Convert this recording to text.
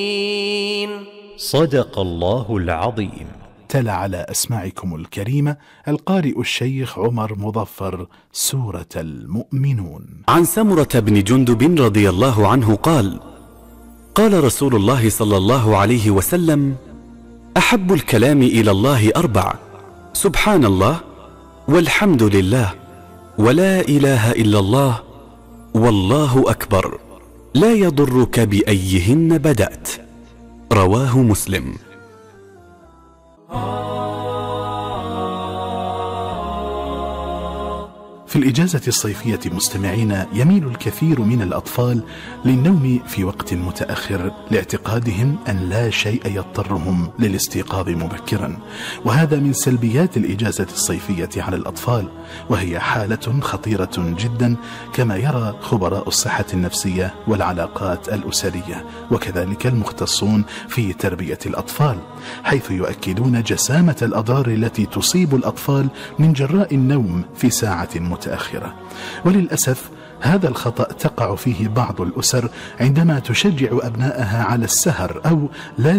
صدق الله العظيم. تلا على أسماعكم الكريمة القارئ الشيخ عمر مظفر سورة المؤمنون. عن سمرة بن جندب رضي الله عنه قال: قال رسول الله صلى الله عليه وسلم: أحب الكلام إلى الله 4: سبحان الله، والحمد لله، ولا إله إلا الله، والله أكبر، لا يضرك بأيهن بدأت. رواه مسلم. في الإجازة الصيفية مستمعين، يميل الكثير من الأطفال للنوم في وقت متأخر لاعتقادهم أن لا شيء يضطرهم للاستيقاظ مبكرا، وهذا من سلبيات الإجازة الصيفية على الأطفال، وهي حالة خطيرة جدا كما يرى خبراء الصحة النفسية والعلاقات الأسرية وكذلك المختصون في تربية الأطفال، حيث يؤكدون جسامة الأضرار التي تصيب الأطفال من جراء النوم في ساعة متأخرة. وللأسف هذا الخطأ تقع فيه بعض الأسر عندما تشجع أبنائها على السهر أو لا